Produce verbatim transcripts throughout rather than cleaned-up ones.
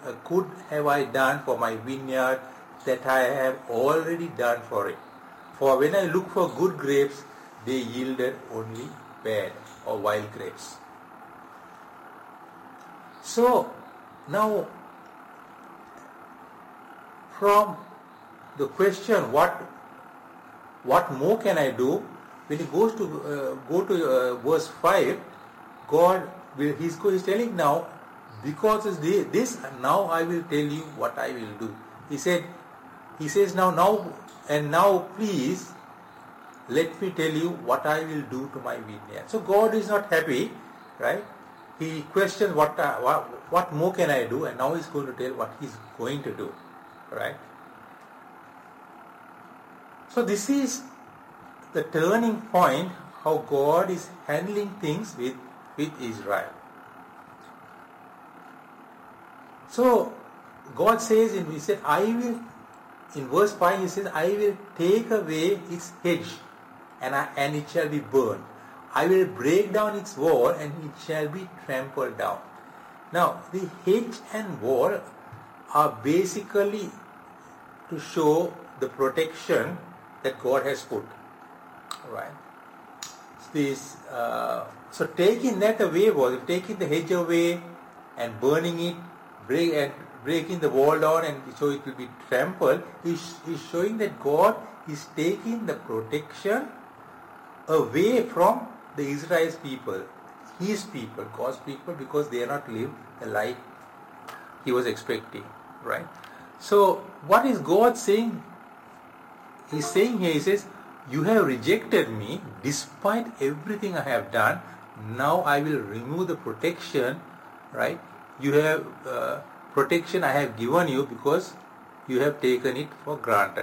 uh, could have I done for my vineyard that I have already done for it? For when I look for good grapes, they yielded only bad or wild grapes. So now, from the question, what what more can I do? When he goes to uh, go to uh, verse five, God will he's, he's telling now, because of this, now I will tell you what I will do. He said, he says now, now and now, please let me tell you what I will do to my vineyard. So God is not happy, right? He questions what, uh, what what more can I do, and now he's going to tell what he's going to do, right? So this is the turning point, how God is handling things with, with Israel. So God says, in he said, I will, in verse five he says, I will take away its hedge and, I, and it shall be burned. I will break down its wall and it shall be trampled down. Now the hedge and wall are basically to show the protection that God has put. Right. This, uh, so taking that away was taking the hedge away and burning it, break and breaking the wall down, and so it will be trampled. Is is showing that God is taking the protection away from the Israel's people, His people, God's people, because they are not lived the life He was expecting. Right. So what is God saying? He's saying here, He says, you have rejected me despite everything I have done. Now I will remove the protection, right? You have uh, protection I have given you because you have taken it for granted.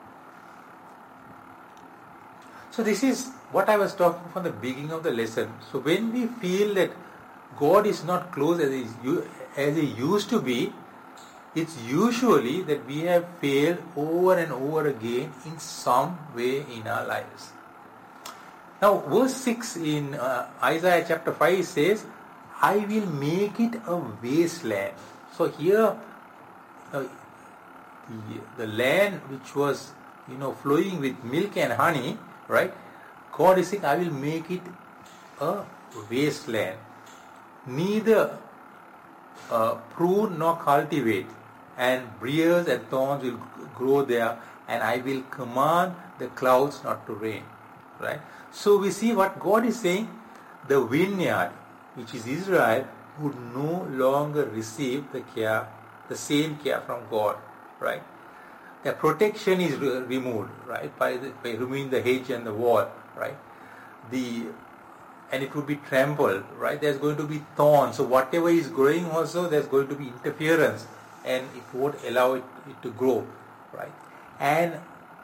So this is what I was talking from the beginning of the lesson. So when we feel that God is not close as He, as he used to be, it's usually that we have failed over and over again in some way in our lives. Now verse six in uh, Isaiah chapter five says, I will make it a wasteland. So here uh, the, the land which was, you know, flowing with milk and honey, right? God is saying, I will make it a wasteland. Neither uh, prune nor cultivate, and briars and thorns will grow there, and I will command the clouds not to rain. Right? So we see what God is saying, the vineyard, which is Israel, would no longer receive the care, the same care from God. Right? The protection is re- removed, right, by, the, by removing the hedge and the wall, right? The and it would be trampled, right? There's going to be thorns. So whatever is growing also, there's going to be interference, and it won't allow it, it to grow, right? And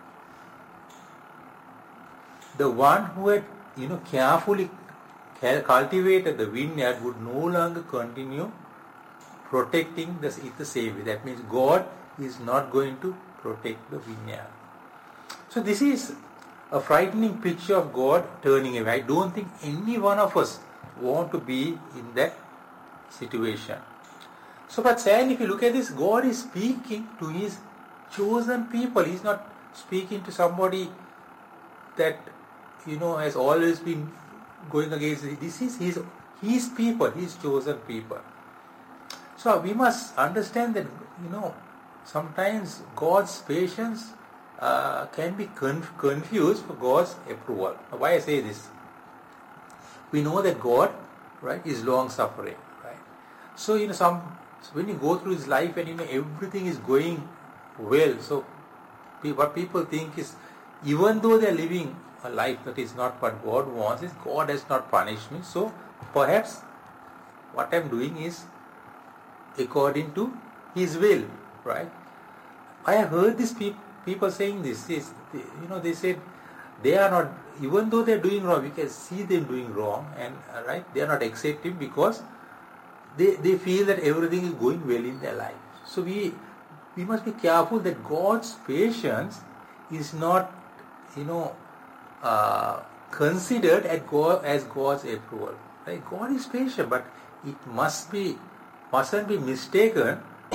the one who had, you know, carefully cultivated the vineyard would no longer continue protecting the, it the same way. That means God is not going to protect the vineyard. So this is a frightening picture of God turning away. I don't think any one of us want to be in that situation. So but saying, if you look at this, God is speaking to His chosen people. He's not speaking to somebody that, you know, has always been going against it. This is His, His people, His chosen people. So we must understand that, you know, sometimes God's patience uh, can be conf- confused for God's approval. Why I say this? We know that God, right, is long suffering, right? So, you know, some so when you go through His life and, you know, everything is going well, so what people think is, even though they are living a life that is not what God wants, is God has not punished me. So perhaps what I am doing is according to His will, right? I have heard these pe- people saying this, is, you know, they said they are not, even though they are doing wrong, we can see them doing wrong, and uh, right, they are not accepting because they, they feel that everything is going well in their life. So we we must be careful that God's patience is not, you know, uh, considered as, God, as God's approval. Right? God is patient, but it must be mustn't be mistaken